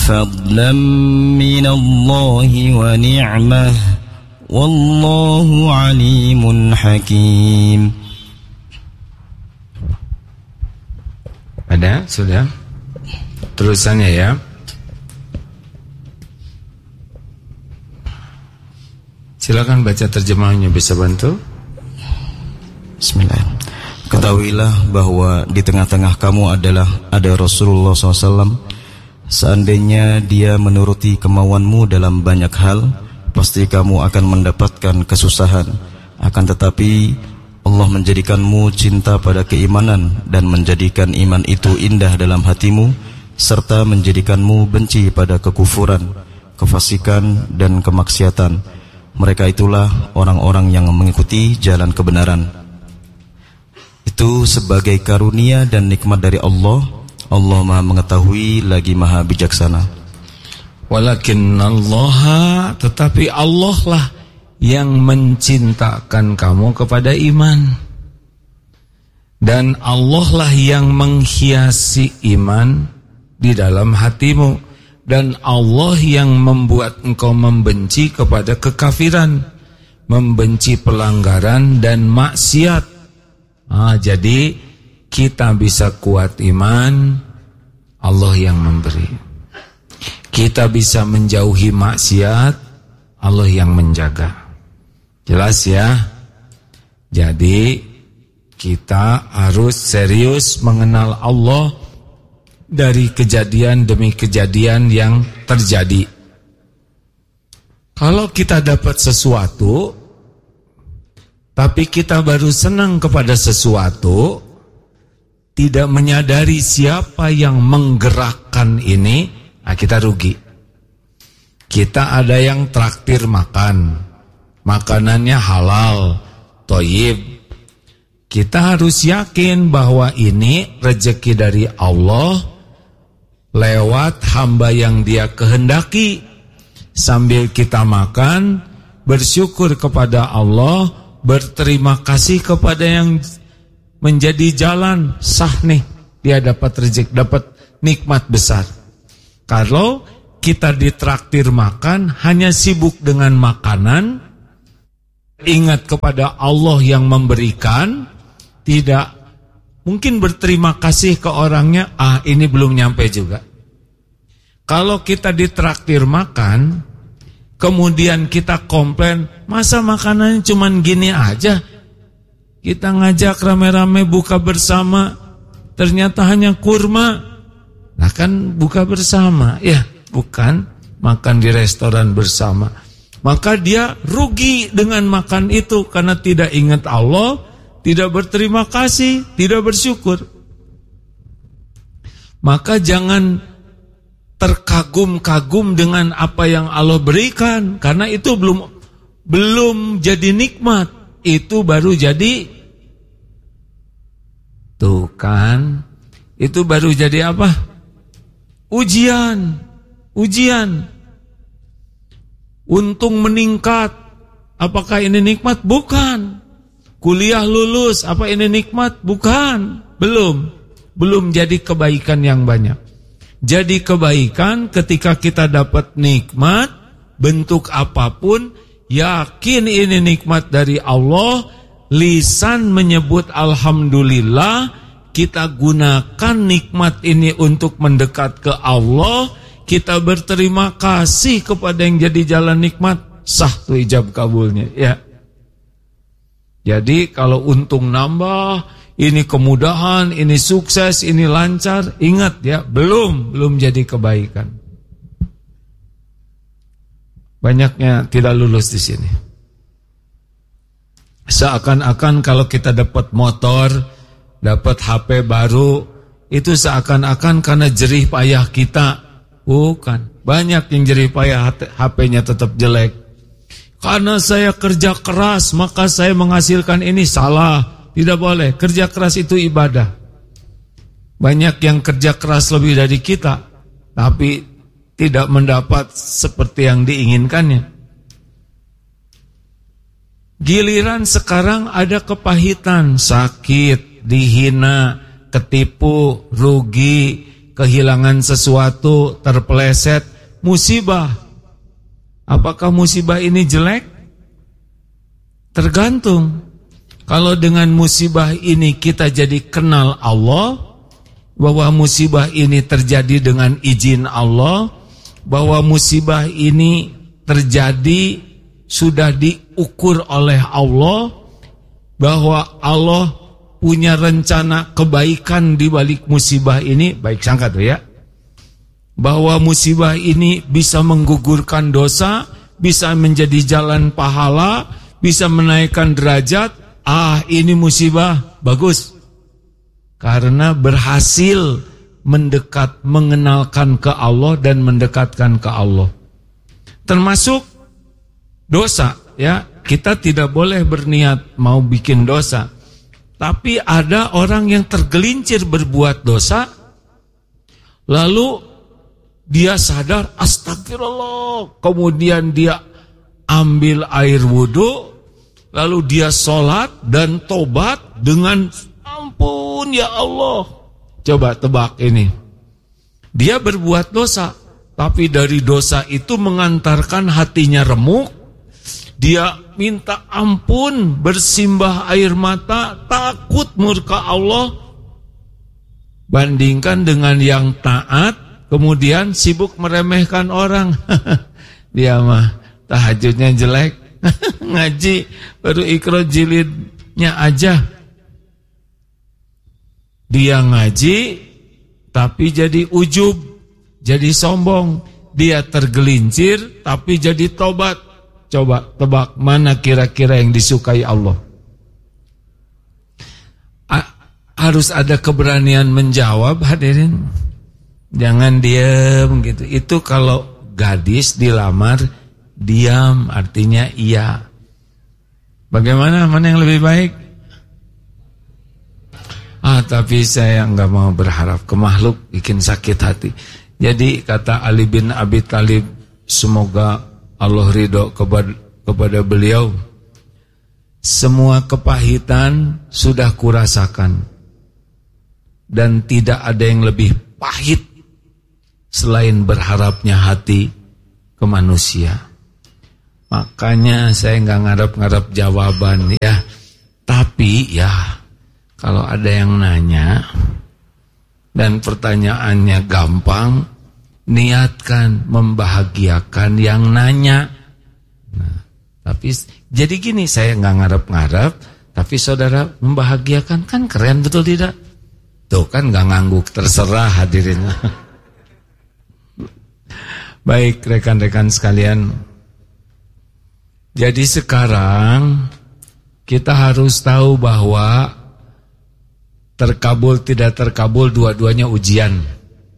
فضلا من الله ونعمة والله عليم حكيم. Ada? Sudah? Terusannya ya. Silakan baca terjemahannya, bisa bantu? Bismillah. Ketahuilah bahwa di tengah-tengah kamu ada Rasulullah SAW. Seandainya dia menuruti kemauanmu dalam banyak hal, pasti kamu akan mendapatkan kesusahan. Akan tetapi Allah menjadikanmu cinta pada keimanan dan menjadikan iman itu indah dalam hatimu, serta menjadikanmu benci pada kekufuran, kefasikan dan kemaksiatan. Mereka itulah orang-orang yang mengikuti jalan kebenaran. Itu sebagai karunia dan nikmat dari Allah. Allah Maha mengetahui lagi Maha bijaksana. Walakin Allah, tetapi Allah lah yang mencintakan kamu kepada iman. Dan Allah lah yang menghiasi iman di dalam hatimu. Dan Allah yang membuat engkau membenci kepada kekafiran, membenci pelanggaran dan maksiat. Jadi kita bisa kuat iman, Allah yang memberi. Kita bisa menjauhi maksiat, Allah yang menjaga. Jelas ya? Jadi kita harus serius mengenal Allah dari kejadian demi kejadian yang terjadi. Kalau kita dapat sesuatu, tapi kita baru senang kepada sesuatu, tidak menyadari siapa yang menggerakkan ini, kita rugi. Kita ada yang traktir makan, makanannya halal, thayyib. Kita harus yakin bahwa ini rezeki dari Allah lewat hamba yang Dia kehendaki. Sambil kita makan, bersyukur kepada Allah, berterima kasih kepada yang menjadi jalan sah nih, dia dapat rezeki, dapat nikmat besar. Kalau kita ditraktir makan, hanya sibuk dengan makanan, ingat kepada Allah yang memberikan, tidak mungkin berterima kasih ke orangnya, ini belum nyampe juga. Kalau kita ditraktir makan, kemudian kita komplain, masa makanannya cuman gini aja? Kita ngajak rame-rame buka bersama, ternyata hanya kurma. Nah kan buka bersama, ya bukan makan di restoran bersama. Maka dia rugi dengan makan itu, karena tidak ingat Allah, tidak berterima kasih, tidak bersyukur. Maka jangan terkagum-kagum dengan apa yang Allah berikan, karena itu belum jadi nikmat, itu baru jadi, tuh kan, itu baru jadi apa? Ujian. Untung meningkat, apakah ini nikmat? Bukan. Kuliah lulus, apa ini nikmat? Bukan. Belum jadi kebaikan yang banyak. Jadi kebaikan ketika kita dapat nikmat, bentuk apapun, yakin ini nikmat dari Allah, lisan menyebut alhamdulillah, kita gunakan nikmat ini untuk mendekat ke Allah, kita berterima kasih kepada yang jadi jalan nikmat, sah tuh ijab kabulnya ya. Jadi kalau untung nambah, ini kemudahan, ini sukses, ini lancar, ingat ya, belum jadi kebaikan. Banyaknya tidak lulus di sini. Seakan-akan kalau kita dapat motor, dapat HP baru, itu seakan-akan karena jerih payah kita. Bukan, banyak yang jerih payah HP-nya tetap jelek. Karena saya kerja keras, maka saya menghasilkan ini. Salah. Tidak boleh, kerja keras itu ibadah. Banyak yang kerja keras lebih dari kita, tapi tidak mendapat seperti yang diinginkannya. Giliran sekarang ada kepahitan, sakit, dihina, ketipu, rugi, kehilangan sesuatu, terpeleset, musibah. Apakah musibah ini jelek? Tergantung. Kalau dengan musibah ini kita jadi kenal Allah, bahwa musibah ini terjadi dengan izin Allah, bahwa musibah ini terjadi sudah diukur oleh Allah, bahwa Allah punya rencana kebaikan di balik musibah ini, baik sangka tuh ya, bahwa musibah ini bisa menggugurkan dosa, bisa menjadi jalan pahala, bisa menaikkan derajat. Ini musibah bagus, karena berhasil mengenalkan ke Allah dan mendekatkan ke Allah. Termasuk dosa, ya. Kita tidak boleh berniat mau bikin dosa. Tapi ada orang yang tergelincir berbuat dosa, lalu dia sadar, astagfirullah, kemudian dia ambil air wudhu, lalu dia sholat dan tobat dengan ampun ya Allah. Coba tebak ini. Dia berbuat dosa, tapi dari dosa itu mengantarkan hatinya remuk. Dia minta ampun, bersimbah air mata, takut murka Allah. Bandingkan dengan yang taat, kemudian sibuk meremehkan orang. Dia mah tahajudnya jelek, ngaji baru Iqra jilidnya aja. Dia ngaji tapi jadi ujub, jadi sombong. Dia tergelincir tapi jadi tobat. Coba tebak mana kira-kira yang disukai Allah. Harus ada keberanian menjawab, hadirin. Jangan diam gitu. Itu kalau gadis dilamar diam artinya iya. Bagaimana, mana yang lebih baik? Tapi saya enggak mau berharap ke makhluk, bikin sakit hati. Jadi kata Ali bin Abi Thalib, semoga Allah ridho kepada beliau, semua kepahitan sudah kurasakan, dan tidak ada yang lebih pahit selain berharapnya hati ke manusia. Makanya saya nggak ngarep-ngarep jawaban ya. Tapi ya, kalau ada yang nanya dan pertanyaannya gampang, niatkan membahagiakan yang nanya. Nah, tapi jadi gini, saya nggak ngarep-ngarep, tapi saudara membahagiakan, kan keren, betul tidak? Tuh kan nggak ngangguk, terserah hadirin. Baik rekan-rekan sekalian, jadi sekarang kita harus tahu bahwa terkabul tidak terkabul dua-duanya ujian.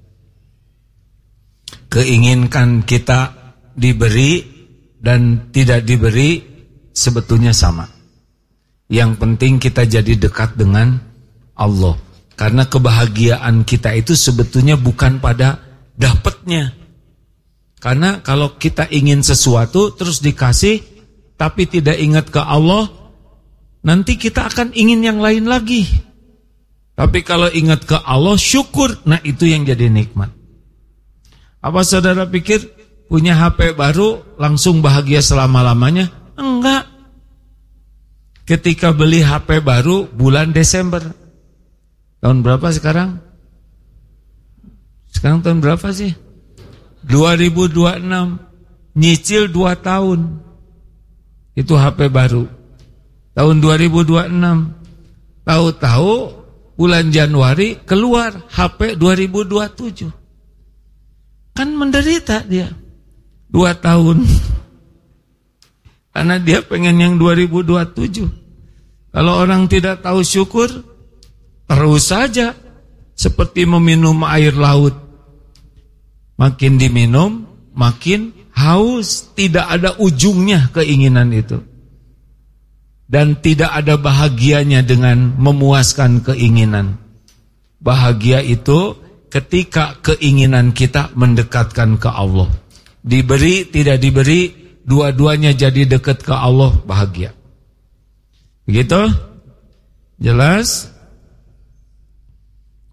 Keinginkan kita diberi dan tidak diberi sebetulnya sama. Yang penting kita jadi dekat dengan Allah. Karena kebahagiaan kita itu sebetulnya bukan pada dapatnya. Karena kalau kita ingin sesuatu terus dikasih tapi tidak ingat ke Allah, nanti kita akan ingin yang lain lagi. Tapi kalau ingat ke Allah, syukur, nah itu yang jadi nikmat. Apa saudara pikir punya HP baru langsung bahagia selama-lamanya? Enggak. Ketika beli HP baru bulan Desember. Tahun berapa sekarang? Sekarang tahun berapa sih? 2026. Nyicil 2 tahun. Itu HP baru. Tahun 2026. Tahu-tahu bulan Januari keluar HP 2027. Kan menderita dia 2 tahun. Karena dia pengen yang 2027. Kalau orang tidak tahu syukur, terus saja seperti meminum air laut. Makin diminum, makin haus. Tidak ada ujungnya keinginan itu. Dan tidak ada bahagianya dengan memuaskan keinginan. Bahagia itu ketika keinginan kita mendekatkan ke Allah. Diberi, tidak diberi, dua-duanya jadi dekat ke Allah, bahagia. Begitu? Jelas?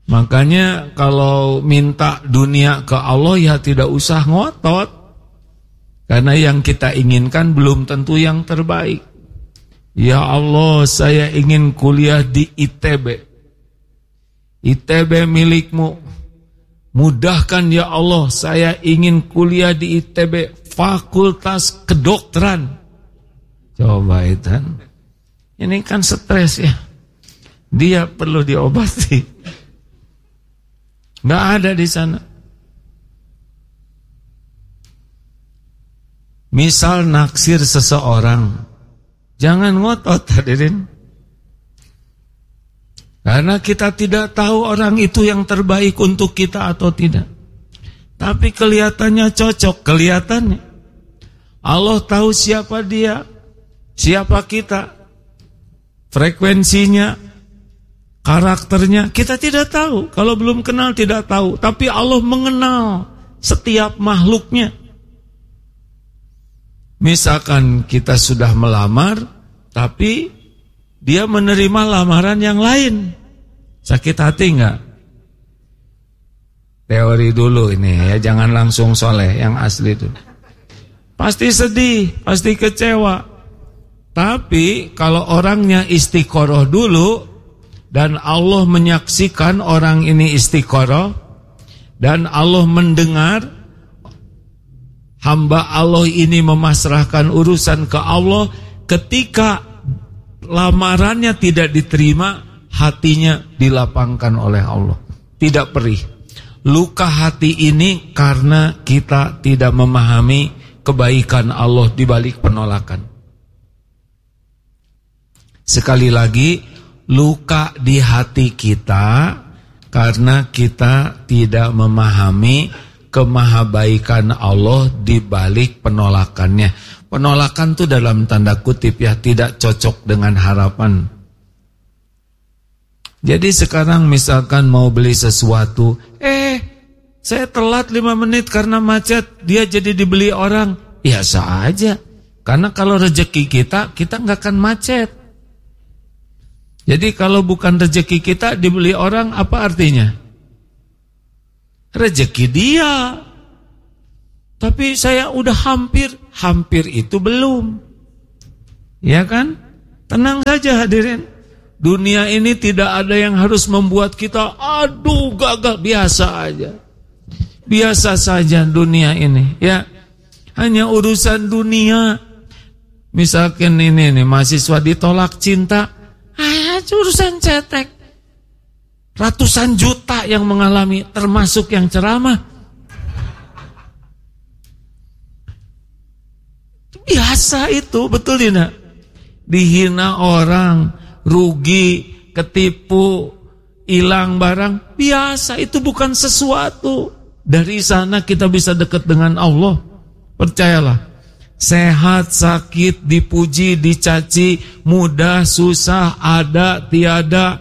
Makanya kalau minta dunia ke Allah ya tidak usah ngotot. Karena yang kita inginkan belum tentu yang terbaik. Ya Allah, saya ingin kuliah di ITB. ITB milikmu. Mudahkan ya Allah, saya ingin kuliah di ITB Fakultas Kedokteran. Coba itu. Ini kan stres ya. Dia perlu diobati. Nggak ada di sana. Misal naksir seseorang, jangan ngotot hadirin. Karena kita tidak tahu orang itu yang terbaik untuk kita atau tidak. Tapi kelihatannya cocok, kelihatannya. Allah tahu siapa dia, siapa kita, frekuensinya, karakternya, kita tidak tahu. Kalau belum kenal tidak tahu. Tapi Allah mengenal setiap makhluknya. Misalkan kita sudah melamar, tapi dia menerima lamaran yang lain. Sakit hati enggak? Teori dulu ini ya, jangan langsung soleh, yang asli itu. Pasti sedih, pasti kecewa. Tapi kalau orangnya istiqoroh dulu, dan Allah menyaksikan orang ini istiqoroh, dan Allah mendengar hamba Allah ini memasrahkan urusan ke Allah, ketika lamarannya tidak diterima, hatinya dilapangkan oleh Allah, tidak perih. Luka hati ini karena kita tidak memahami kebaikan Allah di balik penolakan. Sekali lagi, luka di hati kita karena kita tidak memahami kemahabaikan Allah di balik penolakannya. Penolakan itu dalam tanda kutip ya, tidak cocok dengan harapan. Jadi sekarang misalkan mau beli sesuatu, saya telat 5 menit karena macet, dia jadi dibeli orang. Biasa aja. Karena kalau rezeki kita nggak akan macet. Jadi kalau bukan rezeki kita dibeli orang, apa artinya? Rezeki dia. Tapi saya udah hampir itu belum. Ya kan? Tenang saja hadirin. Dunia ini tidak ada yang harus membuat kita aduh gagal, biasa aja. Biasa saja dunia ini, ya. Hanya urusan dunia. Misalkan ini nih, mahasiswa ditolak cinta, urusan cetek. Ratusan juta yang mengalami, termasuk yang ceramah. Biasa itu, betul tidak? Dihina orang, rugi, ketipu, hilang barang, biasa, itu bukan sesuatu. Dari sana kita bisa dekat dengan Allah. Percayalah. Sehat, sakit, dipuji, dicaci, mudah, susah, ada, tiada,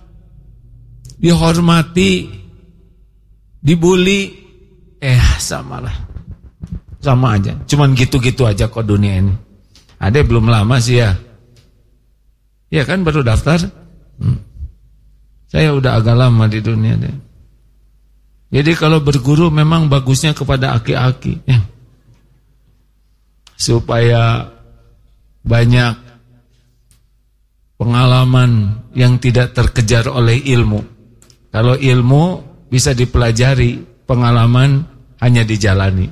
dihormati, dibully, samalah. Sama aja. Cuman gitu-gitu aja kok dunia ini. Ada belum lama sih ya. Ya kan baru daftar. Saya udah agak lama di dunia deh. Jadi kalau berguru memang bagusnya kepada aki-aki ya. Supaya banyak pengalaman yang tidak terkejar oleh ilmu. Kalau ilmu bisa dipelajari, pengalaman hanya dijalani.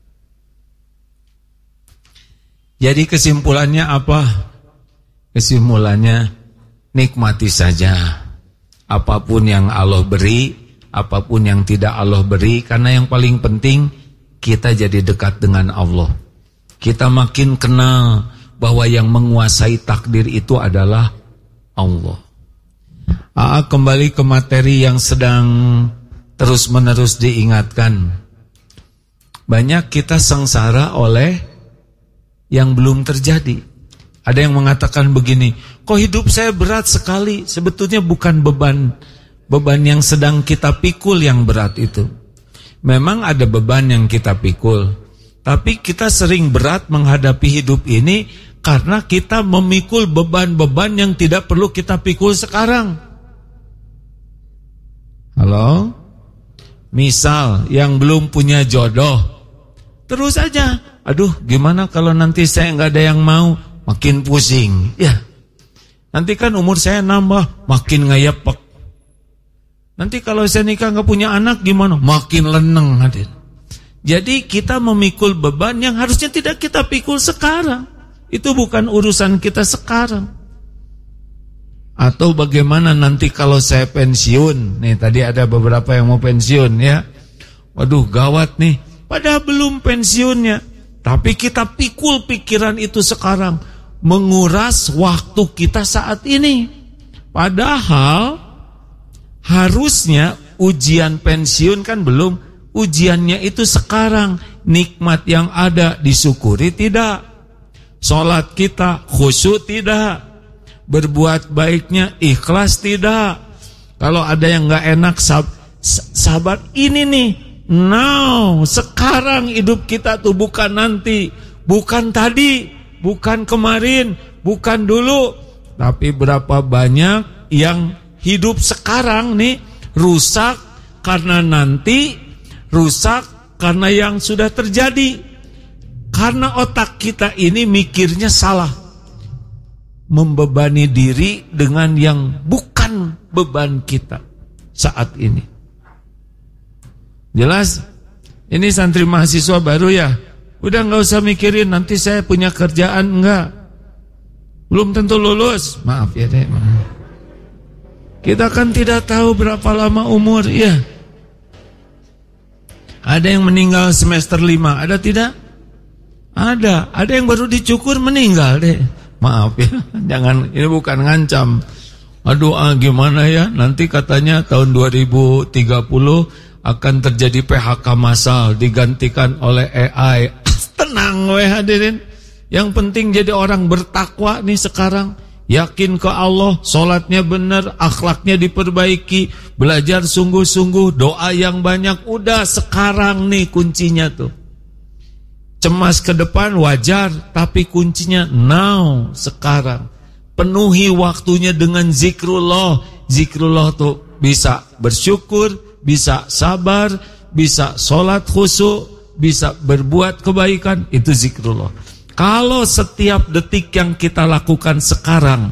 Jadi kesimpulannya apa? Kesimpulannya nikmati saja apapun yang Allah beri, apapun yang tidak Allah beri, karena yang paling penting kita jadi dekat dengan Allah. Kita makin kenal bahwa yang menguasai takdir itu adalah Allah. Kembali ke materi yang sedang terus-menerus diingatkan. Banyak kita sengsara oleh yang belum terjadi. Ada yang mengatakan begini, kok hidup saya berat sekali? Sebetulnya bukan beban yang sedang kita pikul yang berat itu. Memang ada beban yang kita pikul, tapi kita sering berat menghadapi hidup ini karena kita memikul beban-beban yang tidak perlu kita pikul sekarang. Halo? Misal yang belum punya jodoh, terus aja, aduh gimana kalau nanti saya nggak ada yang mau, makin pusing. Ya, nanti kan umur saya nambah, makin ngayepek. Nanti kalau saya nikah nggak punya anak gimana, makin leneng hadir. Jadi kita memikul beban yang harusnya tidak kita pikul sekarang. Itu bukan urusan kita sekarang. Atau bagaimana nanti kalau saya pensiun. Nih tadi ada beberapa yang mau pensiun ya. Waduh gawat nih. Padahal belum pensiunnya. Tapi kita pikul pikiran itu sekarang. Menguras waktu kita saat ini. Padahal harusnya ujian pensiun kan belum. Ujiannya itu sekarang. Nikmat yang ada disyukuri tidak. Sholat kita khusyuk tidak. Berbuat baiknya ikhlas tidak. Kalau ada yang gak enak sabar. Ini nih now, sekarang hidup kita tuh, bukan nanti, bukan tadi, bukan kemarin, bukan dulu. Tapi berapa banyak yang hidup sekarang nih rusak karena nanti, rusak karena yang sudah terjadi. Karena otak kita ini mikirnya salah, membebani diri dengan yang bukan beban kita saat ini. Jelas? Ini santri mahasiswa baru ya. Udah gak usah mikirin nanti saya punya kerjaan, enggak. Belum tentu lulus. Maaf ya deh. Kita kan tidak tahu berapa lama umur ya. Ada yang meninggal semester 5, ada tidak? Ada yang baru dicukur meninggal deh. Maaf ya, jangan, ini bukan ngancam. Aduh gimana ya, nanti katanya tahun 2030 akan terjadi PHK massal digantikan oleh AI. Tenang weh hadirin. Yang penting jadi orang bertakwa nih sekarang. Yakin ke Allah, sholatnya benar, akhlaknya diperbaiki, belajar sungguh-sungguh, doa yang banyak. Udah sekarang nih kuncinya tuh. Cemas ke depan wajar, tapi kuncinya now, sekarang. Penuhi waktunya dengan zikrullah. Zikrullah tuh bisa bersyukur, bisa sabar, bisa sholat khusyuk, bisa berbuat kebaikan. Itu zikrullah. Kalau setiap detik yang kita lakukan sekarang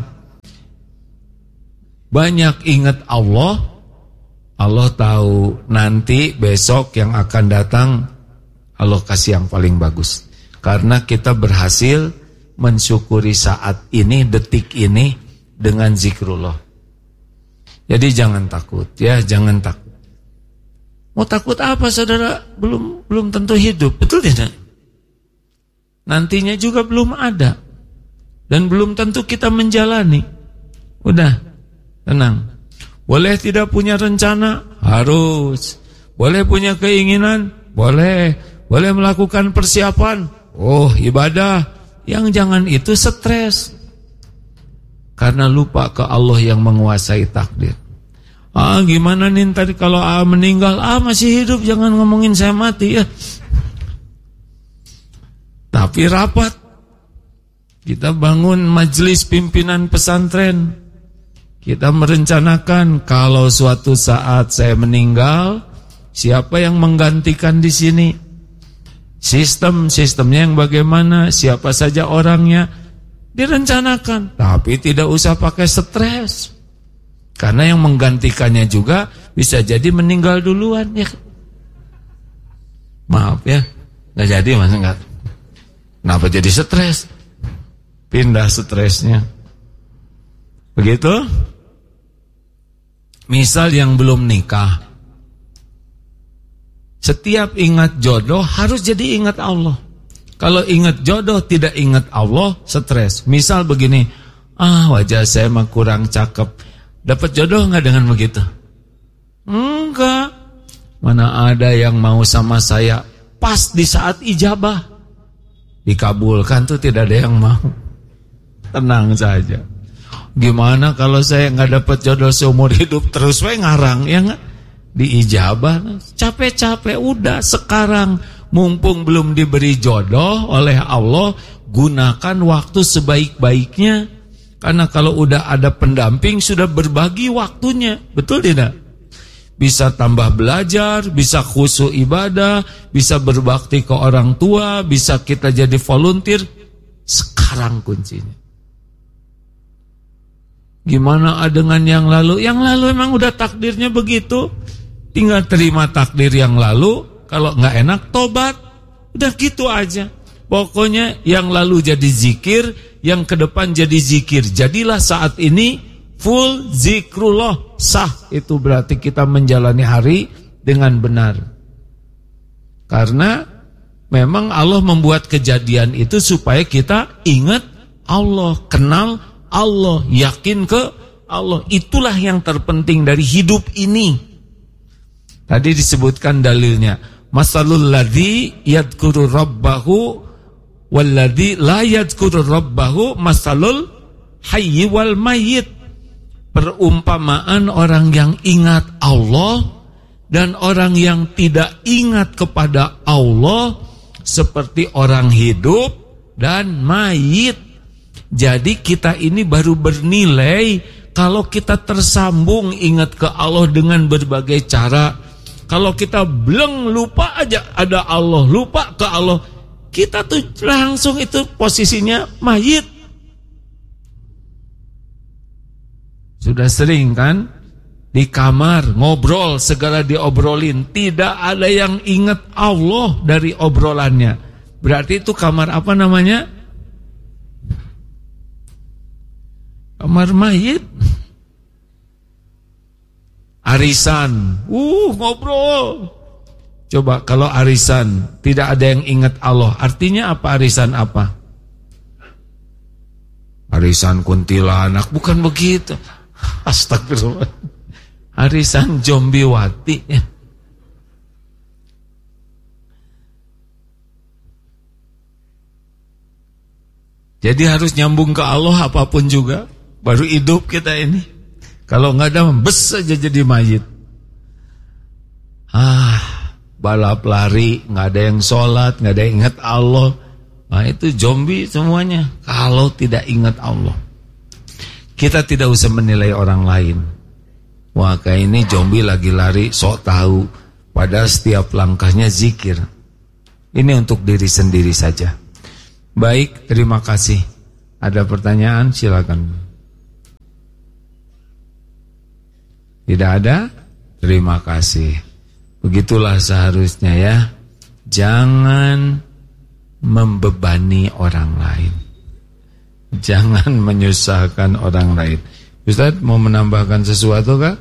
banyak ingat Allah, Allah tahu nanti besok yang akan datang Allah kasih yang paling bagus. Karena kita berhasil mensyukuri saat ini, detik ini dengan zikrullah. Jadi jangan takut ya, jangan takut. Mau takut apa saudara? Belum tentu hidup, betul tidak? Nantinya juga belum ada. Dan belum tentu kita menjalani. Udah, tenang. Boleh tidak punya rencana? Harus. Boleh punya keinginan? Boleh. Boleh melakukan persiapan, ibadah. Yang jangan itu stres. Karena lupa ke Allah yang menguasai takdir. Gimana nih tadi kalau meninggal, masih hidup, jangan ngomongin saya mati ya. Tapi rapat. Kita bangun majelis pimpinan pesantren. Kita merencanakan kalau suatu saat saya meninggal, siapa yang menggantikan di sini? Sistemnya yang bagaimana, siapa saja orangnya, direncanakan. Tapi tidak usah pakai stres. Karena yang menggantikannya juga bisa jadi meninggal duluan ya. Maaf ya, nggak jadi mas, enggak. Kenapa jadi stres? Pindah stresnya. Begitu? Misal yang belum nikah, setiap ingat jodoh harus jadi ingat Allah. Kalau ingat jodoh tidak ingat Allah, stres. Misal begini, wajah saya mah kurang cakep. Dapat jodoh nggak dengan begitu? Enggak. Mana ada yang mau sama saya pas di saat ijabah. Dikabulkan tuh tidak ada yang mau. Tenang saja. Gimana kalau saya nggak dapat jodoh seumur hidup terus ngarang ya nggak? Diijabah, capek-capek udah sekarang mumpung belum diberi jodoh oleh Allah, gunakan waktu sebaik-baiknya. Karena kalau udah ada pendamping sudah berbagi waktunya, betul tidak? bisa tambah belajar, bisa khusyuk ibadah, bisa berbakti ke orang tua, bisa kita jadi volunteer. Sekarang kuncinya. Gimana dengan yang lalu? Yang lalu emang udah takdirnya begitu. Tinggal terima takdir yang lalu. Kalau nggak enak, tobat. Udah gitu aja. Pokoknya yang lalu jadi zikir, yang ke depan jadi zikir. Jadilah saat ini full zikrullah, sah. Itu berarti kita menjalani hari dengan benar. Karena memang Allah membuat kejadian itu supaya kita ingat Allah, kenal Allah, yakin ke Allah. Itulah yang terpenting dari hidup ini. Tadi disebutkan dalilnya, masalul ladzi yadhkuru rabbahu walladzi la yadhkuru rabbahu masalul hayyi wal mayyit. Perumpamaan orang yang ingat Allah dan orang yang tidak ingat kepada Allah seperti orang hidup dan mayit. Jadi kita ini baru bernilai kalau kita tersambung ingat ke Allah dengan berbagai cara. Kalau kita bleng, lupa aja ada Allah, lupa ke Allah, kita tuh langsung itu posisinya mayit. Sudah sering kan di kamar ngobrol, segala diobrolin, tidak ada yang ingat Allah dari obrolannya. Berarti itu kamar apa namanya? Kamar mayit. Arisan, ngobrol. Coba kalau arisan tidak ada yang ingat Allah, artinya apa arisan apa? Arisan kuntilanak, bukan begitu. Astagfirullah. Arisan Jombiwati. Jadi harus nyambung ke Allah apapun juga, baru hidup kita ini. Kalau nggak ada, bes aja jadi mayit. Balap lari, nggak ada yang sholat, nggak ada yang ingat Allah. Nah itu zombie semuanya. Kalau tidak ingat Allah, kita tidak usah menilai orang lain. Wah kayak ini zombie lagi lari, sok tahu. Padahal setiap langkahnya zikir. Ini untuk diri sendiri saja. Baik, terima kasih. Ada pertanyaan? Silakan. Tidak ada? Terima kasih. Begitulah seharusnya ya. Jangan membebani orang lain. Jangan menyusahkan orang lain. Ustaz mau menambahkan sesuatu kah?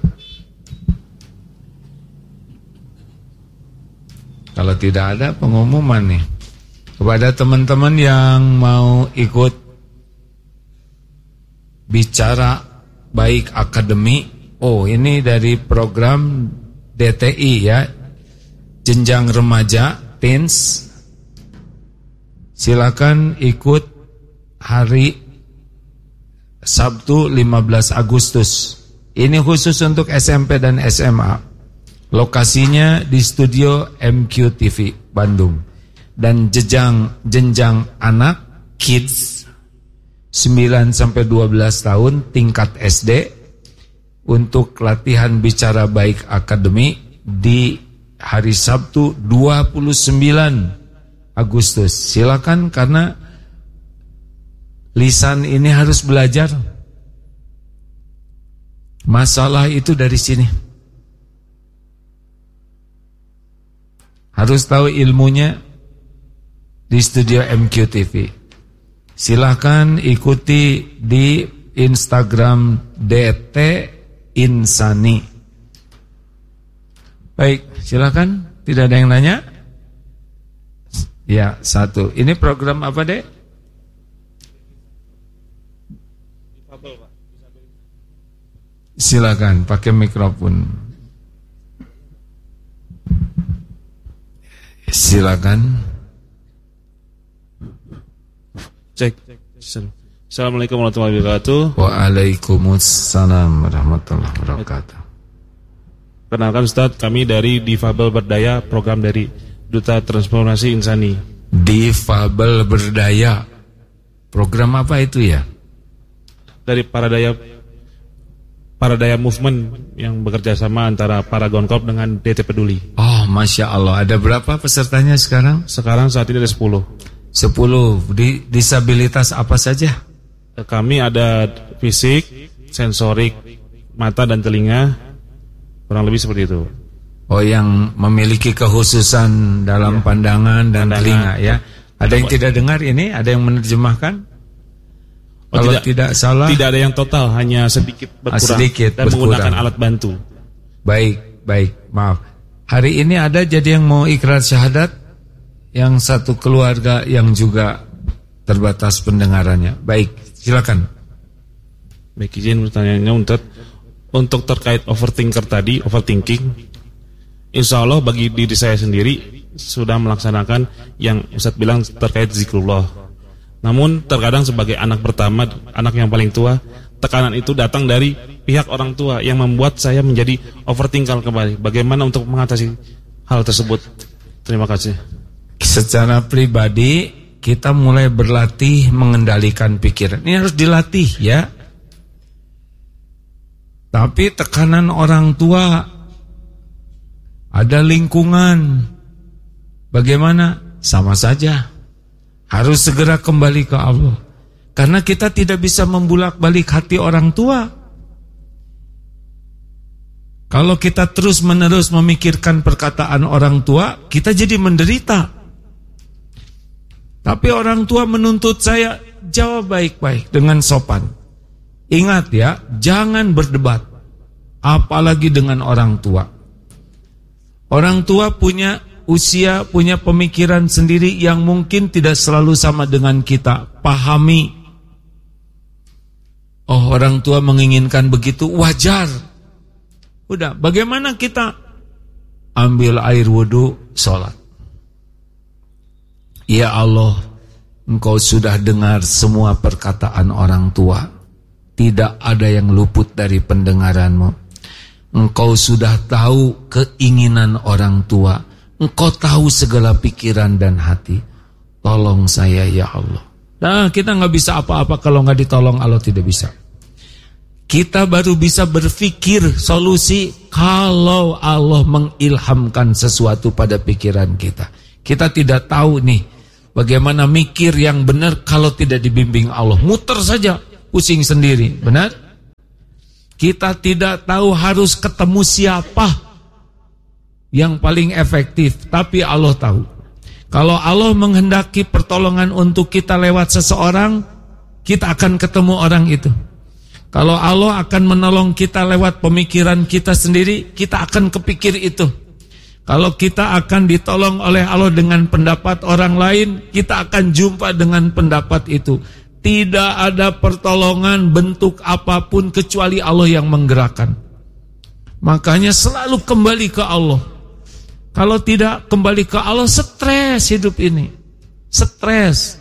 Kalau tidak ada pengumuman nih. Kepada teman-teman yang mau ikut bicara baik akademi, ini dari program DTI ya, jenjang remaja, teens. Silakan ikut hari Sabtu 15 Agustus. Ini khusus untuk SMP dan SMA. Lokasinya di studio MQTV Bandung. Dan jenjang anak kids 9-12 tahun tingkat SD untuk latihan bicara baik akademi di hari Sabtu 29 Agustus. Silakan karena lisan ini harus belajar. Masalah itu dari sini. Harus tahu ilmunya di studio MQTV. Silakan ikuti di Instagram DT Insani. Baik, silakan. Tidak ada yang nanya? Ya, satu. Ini program apa, Dek? Silakan pakai mikrofon. Silakan. Cek. Assalamualaikum warahmatullahi wabarakatuh. Waalaikumsalam warahmatullahi wabarakatuh. Kenalkan Ustadz, kami dari Difabel Berdaya, program dari Duta Transformasi Insani. Difabel Berdaya, program apa itu ya? Dari para daya Paradaya Movement yang bekerja sama antara Paragon Corp dengan DT Peduli. Oh, Masya Allah. Ada berapa pesertanya sekarang? Sekarang saat ini ada 10. 10. Disabilitas apa saja? Kami ada fisik, sensorik, mata dan telinga, kurang lebih seperti itu. Oh, yang memiliki kekhususan dalam pandangan dan telinga ya. Ada yang tidak dengar ini? Ada yang menerjemahkan? Kalau tidak salah, tidak ada yang total, hanya sedikit berkurang dan menggunakan alat bantu. Baik, maaf. Hari ini ada jadi yang mau ikrar syahadat, yang satu keluarga yang juga terbatas pendengarannya. Baik, silakan. Baik, izin pertanyaannya untuk terkait overthinking. Insya Allah bagi diri saya sendiri sudah melaksanakan yang Ustadz bilang terkait zikrullah. Namun terkadang sebagai anak pertama, anak yang paling tua, tekanan itu datang dari pihak orang tua yang membuat saya menjadi overthinker kembali. Bagaimana untuk mengatasi hal tersebut? Terima kasih. Secara pribadi kita mulai berlatih mengendalikan pikiran. Ini harus dilatih ya. Tapi tekanan orang tua, ada lingkungan, bagaimana? Sama saja. Harus segera kembali ke Allah. Karena kita tidak bisa membulak-balik hati orang tua. Kalau kita terus-menerus memikirkan perkataan orang tua, kita jadi menderita. Tapi orang tua menuntut saya jawab baik-baik dengan sopan. Ingat ya, jangan berdebat, apalagi dengan orang tua. Orang tua punya usia, punya pemikiran sendiri yang mungkin tidak selalu sama dengan kita. Pahami. Oh, orang tua menginginkan begitu, wajar. Udah, bagaimana kita? Ambil air wudhu, sholat. Ya Allah, Engkau sudah dengar semua perkataan orang tua. Tidak ada yang luput dari pendengaran-Mu. Engkau sudah tahu keinginan orang tua. Engkau tahu segala pikiran dan hati. Tolong saya ya Allah. Nah, kita nggak bisa apa-apa kalau nggak ditolong Allah, tidak bisa. Kita baru bisa berpikir solusi kalau Allah mengilhamkan sesuatu pada pikiran kita. Kita tidak tahu nih bagaimana mikir yang benar kalau tidak dibimbing Allah. Muter saja, pusing sendiri, benar? Kita tidak tahu harus ketemu siapa yang paling efektif, tapi Allah tahu. Kalau Allah menghendaki pertolongan untuk kita lewat seseorang, kita akan ketemu orang itu. Kalau Allah akan menolong kita lewat pemikiran kita sendiri, kita akan kepikir itu. Kalau kita akan ditolong oleh Allah dengan pendapat orang lain, kita akan jumpa dengan pendapat itu. Tidak ada pertolongan bentuk apapun kecuali Allah yang menggerakkan. Makanya selalu kembali ke Allah. Kalau tidak kembali ke Allah, stres hidup ini. Stres.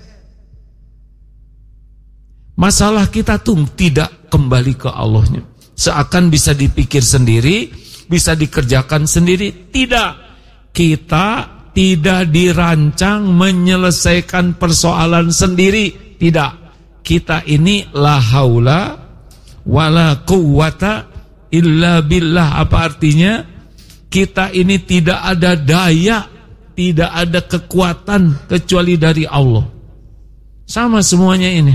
Masalah kita tuh tidak kembali ke Allahnya. Seakan bisa dipikir sendiri, bisa dikerjakan sendiri. Tidak. Kita tidak dirancang menyelesaikan persoalan sendiri. Tidak. Kita ini la haula wala quwwata illa billah. Apa artinya? Kita ini tidak ada daya, tidak ada kekuatan kecuali dari Allah. Sama semuanya ini.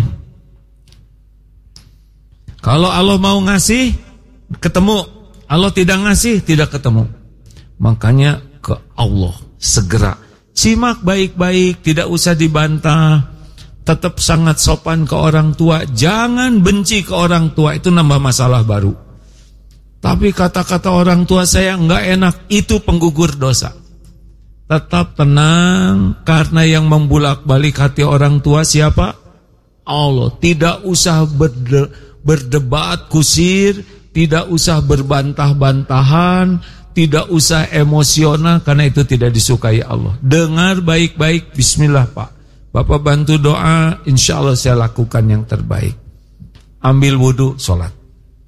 Kalau Allah mau ngasih, ketemu. Allah tidak ngasih, tidak ketemu. Makanya ke Allah segera. Simak baik-baik, tidak usah dibantah. Tetap sangat sopan ke orang tua. Jangan benci ke orang tua, itu nambah masalah baru. Tapi kata-kata orang tua saya enggak enak, itu penggugur dosa. Tetap tenang, karena yang membulak-balik hati orang tua siapa? Allah. Tidak usah berdebat kusir, tidak usah berbantah-bantahan, tidak usah emosional, karena itu tidak disukai Allah. Dengar baik-baik, bismillah Pak. Bapak bantu doa, insya Allah saya lakukan yang terbaik. Ambil wudhu, sholat.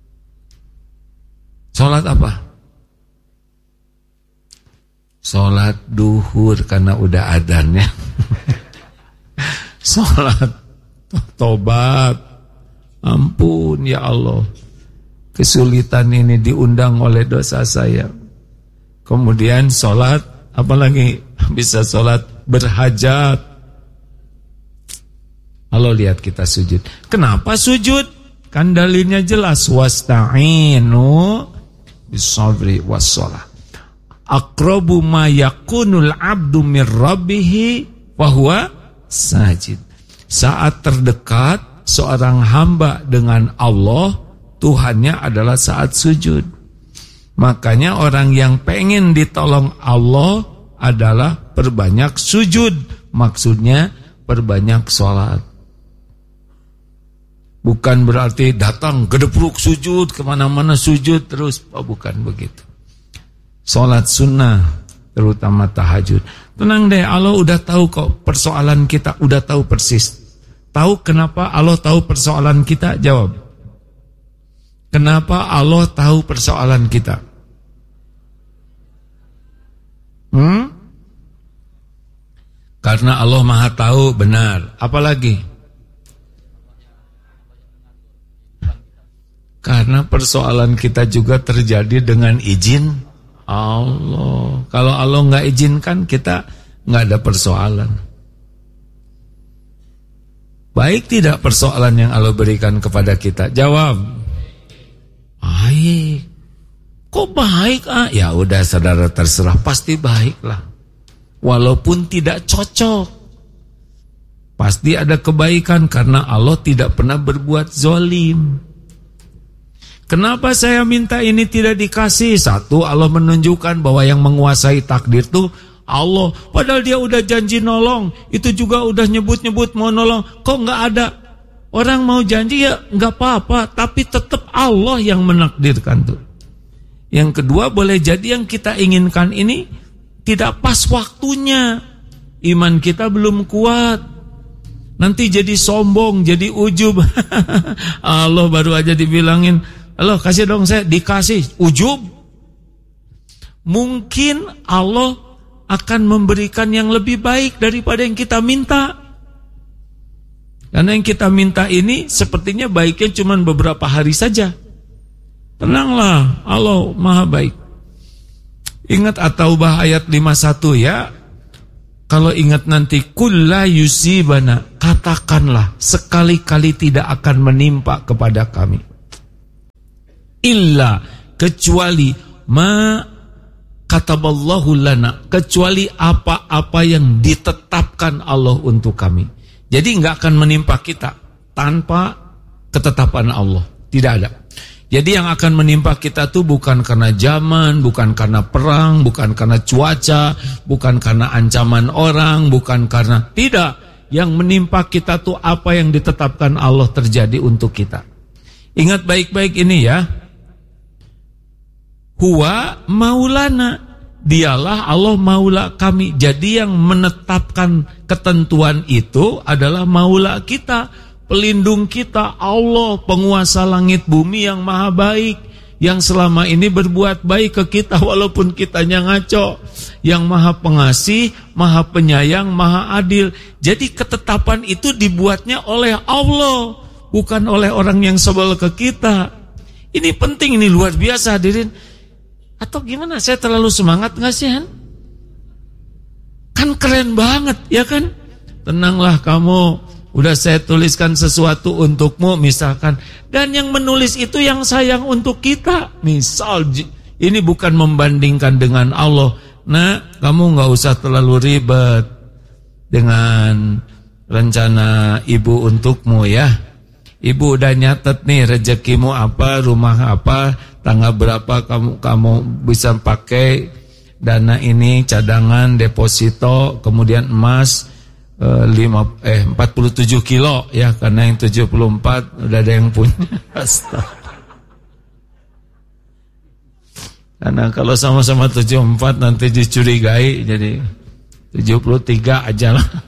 Sholat apa? Sholat duhur karena udah adzan ya. Sholat tobat. Ampun ya Allah. kesulitan ini diundang oleh dosa saya. Kemudian sholat, apalagi bisa sholat berhajat. Allah lihat kita sujud. Kenapa sujud? Kan dalilnya jelas, wasta'inu bis-sabri was-shalah. Aqrabu ma yakunul 'abdu mir rabbih wa huwa sajid. Saat terdekat seorang hamba dengan Allah, Tuhannya adalah saat sujud. Makanya orang yang pengen ditolong Allah adalah perbanyak sujud. Maksudnya perbanyak sholat. Bukan berarti datang gedepruk sujud, kemana-mana sujud terus. Oh, bukan begitu. Sholat sunnah, terutama tahajud. Tenang deh, Allah udah tahu kok persoalan kita, udah tahu persis. Tahu kenapa Allah tahu persoalan kita? Jawab. Kenapa Allah tahu persoalan kita? Karena Allah Maha tahu, benar. Apalagi? Karena persoalan kita juga terjadi dengan izin Allah. Kalau Allah nggak izinkan, kita nggak ada persoalan. Baik tidak persoalan yang Allah berikan kepada kita? Jawab. Baik. Kok baik? Ya udah saudara, terserah, pasti baiklah. Walaupun tidak cocok, pasti ada kebaikan karena Allah tidak pernah berbuat zalim. Kenapa saya minta ini tidak dikasih? Satu, Allah menunjukkan bahwa yang menguasai takdir itu Allah. Padahal dia udah janji nolong, itu juga udah nyebut-nyebut mau nolong, kok nggak ada. Orang mau janji ya nggak apa-apa, tapi tetap Allah yang menakdirkan tuh. Yang kedua, boleh jadi yang kita inginkan ini tidak pas waktunya. Iman kita belum kuat. Nanti jadi sombong, jadi ujub. Allah baru aja dibilangin, Allah kasih dong saya, dikasih, ujub. Mungkin Allah akan memberikan yang lebih baik daripada yang kita minta. Karena yang kita minta ini sepertinya baiknya cuma beberapa hari saja. Tenanglah, Allah Maha baik. Ingat At-Taubah ayat 51 ya. Kalau ingat nanti, kulla yusibana, katakanlah sekali-kali tidak akan menimpa kepada kami. Illa, kecuali ma kataballahu lana, kecuali apa-apa yang ditetapkan Allah untuk kami. Jadi enggak akan menimpa kita tanpa ketetapan Allah, tidak ada. Jadi yang akan menimpa kita tuh bukan karena zaman, bukan karena perang, bukan karena cuaca, bukan karena ancaman orang, bukan karena, tidak. Yang menimpa kita tuh apa yang ditetapkan Allah terjadi untuk kita. Ingat baik-baik ini ya. Huwa maulana, dialah Allah maula kami. Jadi yang menetapkan ketentuan itu adalah maula kita, pelindung kita, Allah, penguasa langit bumi yang maha baik, yang selama ini berbuat baik ke kita walaupun kitanya ngaco, yang maha pengasih, maha penyayang, maha adil. Jadi ketetapan itu dibuatnya oleh Allah, bukan oleh orang yang sebel ke kita. Ini penting, ini luar biasa hadirin. Atau gimana, saya terlalu semangat gak sih? Kan keren banget ya kan? Tenanglah kamu, udah saya tuliskan sesuatu untukmu misalkan, dan yang menulis itu yang sayang untuk kita. Misal ini bukan membandingkan dengan Allah. Nah, kamu gak usah terlalu ribet dengan rencana ibu untukmu ya. Ibu udah nyatet nih rezekimu apa, rumah apa, tanggal berapa kamu bisa pakai dana ini, cadangan, deposito, kemudian emas 47 kilo ya, karena yang 74 udah ada yang punya. Karena kalau sama-sama 74 nanti dicurigai, jadi 73 aja lah.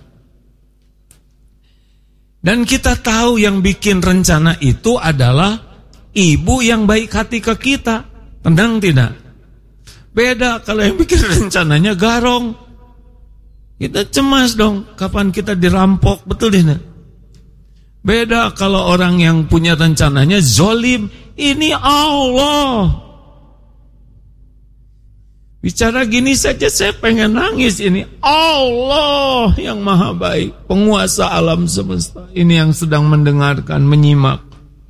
Dan kita tahu yang bikin rencana itu adalah ibu yang baik hati ke kita. Tenang tidak? Beda kalau yang bikin rencananya garong. Kita cemas dong, kapan kita dirampok, betul tidak? Beda kalau orang yang punya rencananya zolim, Ini Allah. Bicara gini saja saya pengen nangis. Ini Allah yang maha baik, penguasa alam semesta. Ini yang sedang mendengarkan, menyimak.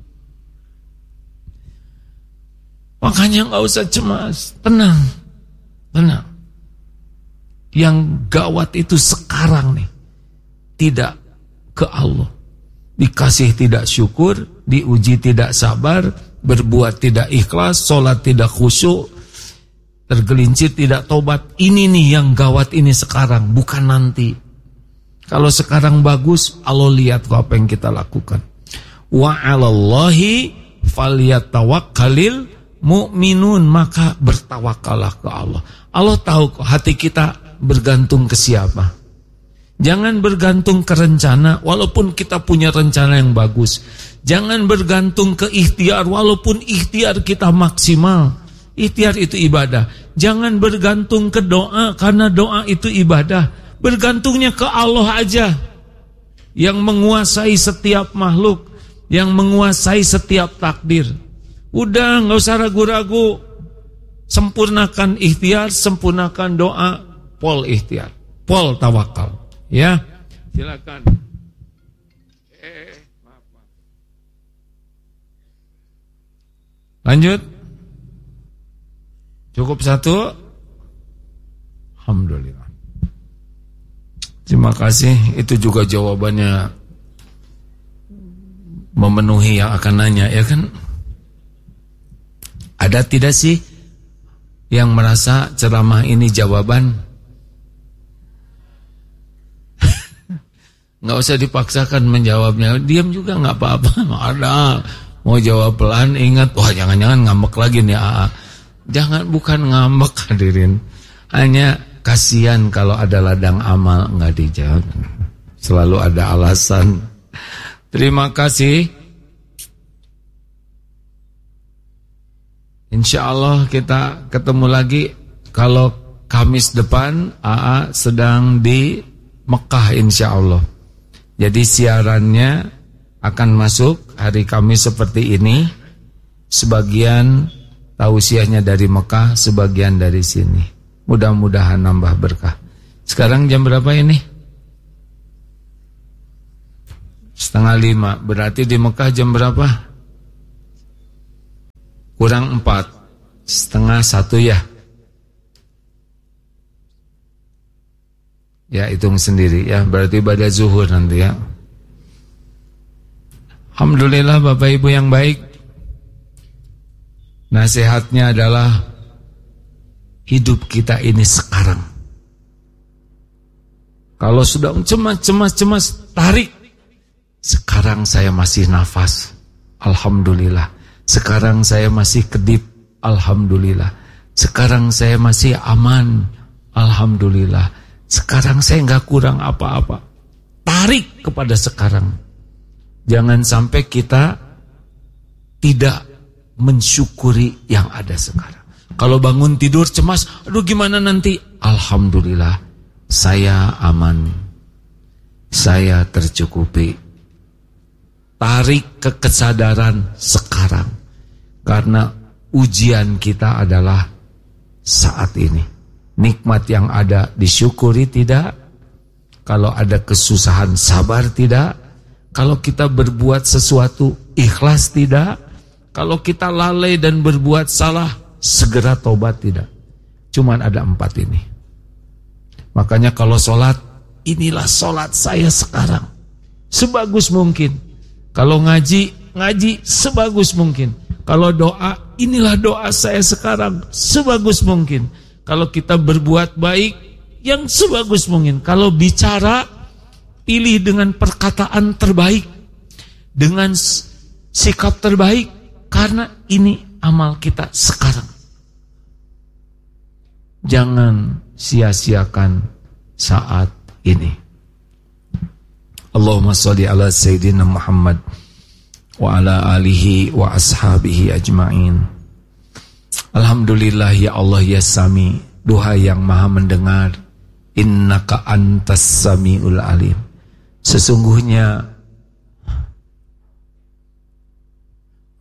Makanya gak usah cemas. Tenang. Tenang. Yang gawat itu sekarang nih. Tidak ke Allah. Dikasih tidak syukur, diuji tidak sabar, berbuat tidak ikhlas, sholat tidak khusyuk, tergelincir tidak tobat. Ini nih yang gawat ini sekarang, bukan nanti. Kalau sekarang bagus, Allah lihat apa yang kita lakukan. Wa 'alallahi falyatawakkalil mu'minun, maka bertawakallah ke Allah. Allah tahu kok hati kita bergantung ke siapa. Jangan bergantung ke rencana, walaupun kita punya rencana yang bagus. Jangan bergantung ke ikhtiar, walaupun ikhtiar kita maksimal. Ikhtiar itu ibadah. Jangan bergantung ke doa, karena doa itu ibadah. Bergantungnya ke Allah aja, yang menguasai setiap makhluk, yang menguasai setiap takdir. Udah, gak usah ragu-ragu. Sempurnakan ikhtiar, sempurnakan doa, pol ikhtiar, pol tawakal. Ya, silakan. Maaf. Lanjut. Cukup satu. Alhamdulillah. Terima kasih. Itu juga jawabannya memenuhi yang akan nanya, ya kan? Ada tidak sih yang merasa ceramah ini jawaban? Nggak usah dipaksakan menjawabnya, diam juga nggak apa-apa. Ada mau jawab pelan, ingat, wah jangan-jangan ngambek lagi nih AA. Jangan, bukan ngambek hadirin, hanya kasihan kalau ada ladang amal nggak dijawab. Selalu ada alasan. Terima kasih. Insya Allah kita ketemu lagi. Kalau Kamis depan AA sedang di Mekah insya Allah. Jadi siarannya akan masuk hari Kamis seperti ini. Sebagian tausiahnya dari Mekah, sebagian dari sini. Mudah-mudahan nambah berkah. Sekarang jam berapa ini? 4:30. Berarti di Mekah jam berapa? Kurang 4. 12:30 ya. Ya, hitung sendiri ya, berarti pada zuhur nanti ya. Alhamdulillah Bapak Ibu yang baik. Nasihatnya adalah hidup kita ini sekarang. Kalau sudah cemas, tarik. Sekarang saya masih nafas, alhamdulillah. Sekarang saya masih kedip, alhamdulillah. Sekarang saya masih aman, alhamdulillah. Sekarang saya nggak kurang apa-apa. Tarik kepada sekarang. Jangan sampai kita tidak mensyukuri yang ada sekarang. Kalau bangun tidur cemas, aduh gimana nanti? Alhamdulillah, saya aman. Saya tercukupi. Tarik ke kesadaran sekarang. Karena ujian kita adalah saat ini. Nikmat yang ada disyukuri tidak? Kalau ada kesusahan sabar tidak? Kalau kita berbuat sesuatu ikhlas tidak? Kalau kita lalai dan berbuat salah segera tobat tidak? Cuman ada 4 ini. Makanya kalau sholat, inilah sholat saya sekarang, sebagus mungkin. Kalau ngaji sebagus mungkin. Kalau doa, inilah doa saya sekarang, sebagus mungkin. Kalau kita berbuat baik, yang sebagus mungkin. Kalau bicara, pilih dengan perkataan terbaik, dengan sikap terbaik, karena ini amal kita sekarang. Jangan sia-siakan saat ini. Allahumma sholli ala Sayyidina Muhammad wa ala alihi wa ashabihi ajma'in. Alhamdulillah ya Allah ya Sami, duha yang maha mendengar. Innaka antas sami'ul alim.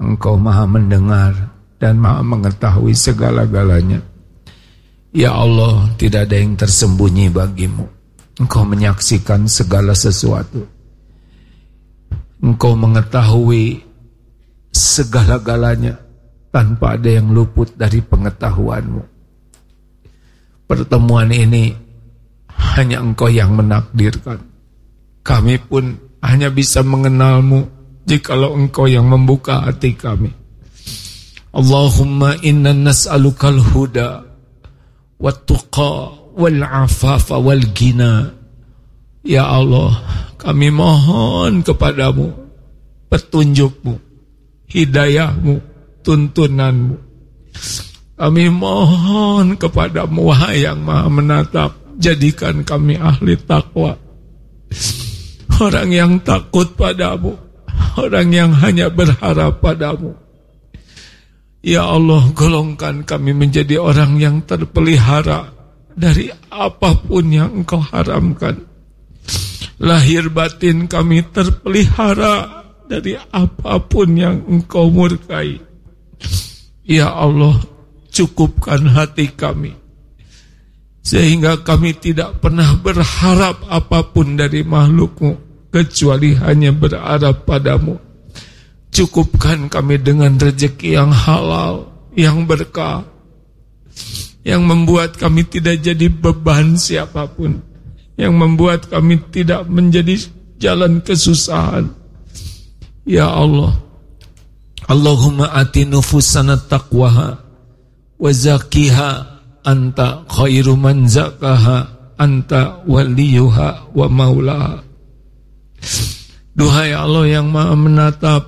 Engkau maha mendengar dan maha mengetahui segala-galanya. Ya Allah, tidak ada yang tersembunyi bagimu. Engkau menyaksikan segala sesuatu. Engkau mengetahui segala-galanya tanpa ada yang luput dari pengetahuanmu. Pertemuan ini hanya Engkau yang menakdirkan. Kami pun hanya bisa mengenalmu jikalau Engkau yang membuka hati kami. Allahumma inna nas'alukal huda wat-tuqa wal-afafa wal-ghina. Ya Allah, kami mohon kepadamu petunjukmu, hidayahmu, tuntunanmu. Kami mohon kepadamu, wahai yang maha menatap, jadikan kami ahli takwa, orang yang takut padamu, orang yang hanya berharap padamu. Ya Allah, golongkan kami menjadi orang yang terpelihara dari apapun yang Engkau haramkan. Lahir batin kami terpelihara dari apapun yang Engkau murkai. Ya Allah, cukupkan hati kami sehingga kami tidak pernah berharap apapun dari makhluk-Mu kecuali hanya berharap padamu. Cukupkan kami dengan rezeki yang halal, yang berkah, yang membuat kami tidak jadi beban siapapun, yang membuat kami tidak menjadi jalan kesusahan. Ya Allah, Allahumma ati nufusana taqwaha wa zakiha anta khairu man zakaha anta waliyuha wa maulaha. Duhai Allah yang maha menatap,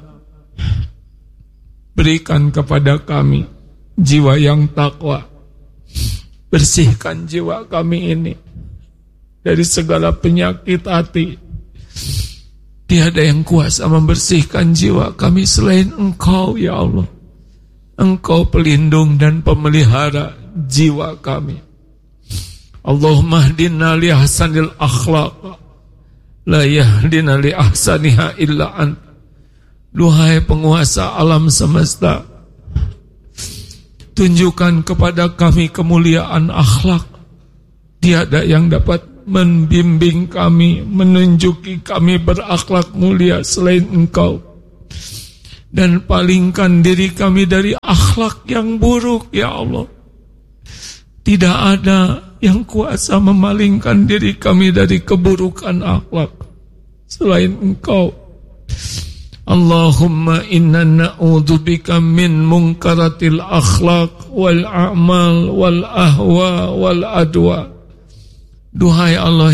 berikan kepada kami jiwa yang takwa. Bersihkan jiwa kami ini dari segala penyakit hati. Tiada yang kuasa membersihkan jiwa kami selain Engkau, ya Allah. Engkau pelindung dan pemelihara jiwa kami. Allahumma hdina li ahsanil akhlaq, la yahdina li ahsaniha illa anta. Duhai penguasa alam semesta, tunjukkan kepada kami kemuliaan akhlak. Tiada yang dapat membimbing kami, menunjuki kami berakhlak mulia selain Engkau. Dan palingkan diri kami dari akhlak yang buruk, ya Allah. Tidak ada yang kuasa memalingkan diri kami dari keburukan akhlak selain Engkau. Allahumma inna na'udzubika min munkaratil akhlaq wal a'mal wal ahwa wal adwa. Duhai Allah